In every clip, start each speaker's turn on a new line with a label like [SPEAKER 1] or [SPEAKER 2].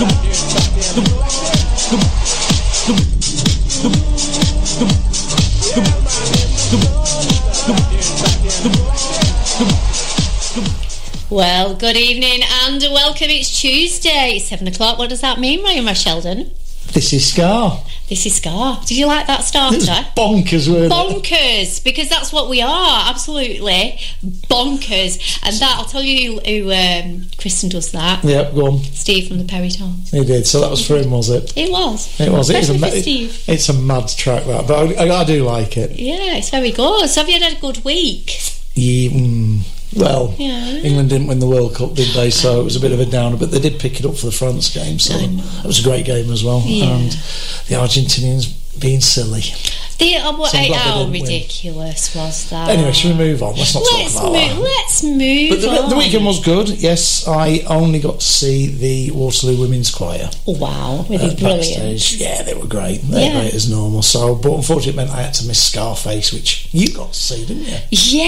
[SPEAKER 1] Well, good evening and welcome. It's Tuesday, 7 o'clock. What does that mean, Ryan Sheldon?
[SPEAKER 2] This is Scar.
[SPEAKER 1] This is Scar. Did you like that starter?
[SPEAKER 2] It was bonkers, weren't it?
[SPEAKER 1] Bonkers, because that's what we are, absolutely bonkers. And that, I'll tell you who Kristen does that.
[SPEAKER 2] Yep, go on.
[SPEAKER 1] Steve from the Perry Tones.
[SPEAKER 2] He did, so that was for him, was it?
[SPEAKER 1] It was.
[SPEAKER 2] It was.
[SPEAKER 1] Especially for Steve.
[SPEAKER 2] It's a mad track, that, but I do like it.
[SPEAKER 1] Yeah, it's very good. So have you had a good week?
[SPEAKER 2] Well, England didn't win the World Cup, did they? So it was a bit of a downer, but they did pick it up for the France game, so it was a great game as well.
[SPEAKER 1] Yeah.
[SPEAKER 2] And the Argentinians being silly.
[SPEAKER 1] How ridiculous was that?
[SPEAKER 2] Anyway, should we move on? Let's not talk about that.
[SPEAKER 1] Let's move
[SPEAKER 2] on.
[SPEAKER 1] But
[SPEAKER 2] the weekend was good. Yes, I only got to see the Waterloo Women's Choir.
[SPEAKER 1] Oh, wow, were they brilliant?
[SPEAKER 2] Backstage. Yeah, they were great. They're great as normal. So, but unfortunately, it meant I had to miss Scarface, which you got to see, didn't you?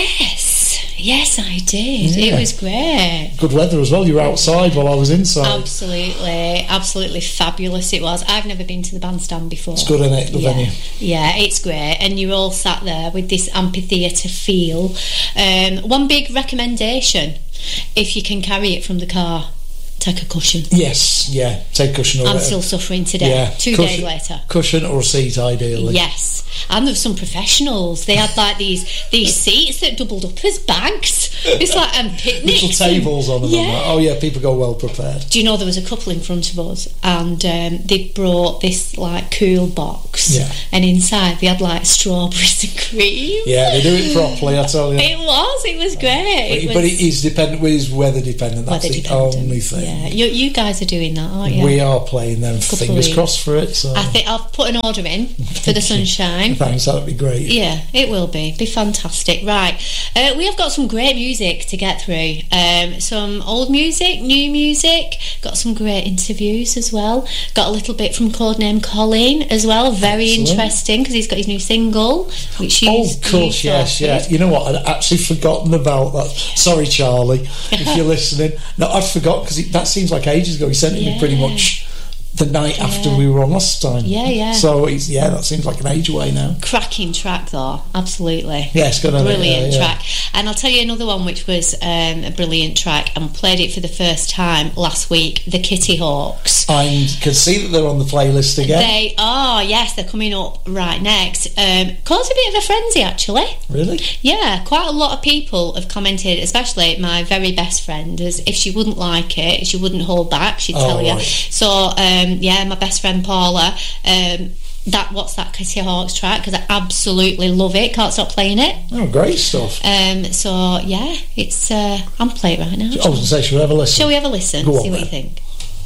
[SPEAKER 1] Yes, I did. Yeah. It was great.
[SPEAKER 2] Good weather as well. You were outside while I was inside.
[SPEAKER 1] Absolutely fabulous it was. I've never been to the bandstand before.
[SPEAKER 2] It's good, isn't it? The venue.
[SPEAKER 1] Yeah, it's great. And you're all sat there with this amphitheatre feel. One big recommendation, if you can carry it from the car, take a cushion.
[SPEAKER 2] Yes, yeah, take cushion.
[SPEAKER 1] I'm still suffering today. Yeah, 2 days later.
[SPEAKER 2] Cushion or a seat, ideally.
[SPEAKER 1] Yes, and there were some professionals. They had like these seats that doubled up as bags. It's like picnics.
[SPEAKER 2] Little tables on them.
[SPEAKER 1] Yeah.
[SPEAKER 2] Oh yeah, people go well prepared.
[SPEAKER 1] Do you know there was a couple in front of us, and they brought this like cool box, and inside they had like strawberries and cream.
[SPEAKER 2] Yeah, they do it properly. I tell you.
[SPEAKER 1] It was great.
[SPEAKER 2] But it is dependent. It is weather dependent. That's the only thing.
[SPEAKER 1] Yeah, you guys are doing that, aren't you?
[SPEAKER 2] We are playing them. Fingers crossed for it. So.
[SPEAKER 1] I think I'll put an order in for the sunshine.
[SPEAKER 2] Thanks, that'd be great.
[SPEAKER 1] Yeah, it will be fantastic. Right, we have got some great music to get through. Some old music, new music. Got some great interviews as well. Got a little bit from Codename Colin as well. Very interesting because he's got his new single, which
[SPEAKER 2] of course, yes. You know what? I'd actually forgotten about that. Sorry, Charlie, if you're listening. No, I'd forgot because that seems like ages ago. He sent it me pretty much the night after we were on last time.
[SPEAKER 1] Yeah.
[SPEAKER 2] So that seems like an age away now.
[SPEAKER 1] Cracking track though, absolutely.
[SPEAKER 2] Yes, good.
[SPEAKER 1] Brilliant track. And I'll tell you another one which was a brilliant track, and played it for the first time last week. The Kitty Hawks.
[SPEAKER 2] I can see that they're on the playlist again.
[SPEAKER 1] They are. Yes, they're coming up right next. Caused a bit of a frenzy actually.
[SPEAKER 2] Really?
[SPEAKER 1] Yeah, quite a lot of people have commented, especially my very best friend, as if she wouldn't like it, she wouldn't hold back. She'd tell you. So. My best friend Paula, what's that Kitty Hawks track, because I absolutely love it, can't stop playing it.
[SPEAKER 2] Oh, great stuff.
[SPEAKER 1] So yeah, it's I'm playing it right now.
[SPEAKER 2] I was going to say, shall we have a listen?
[SPEAKER 1] Shall we have a listen?
[SPEAKER 2] Go on,
[SPEAKER 1] see what you think.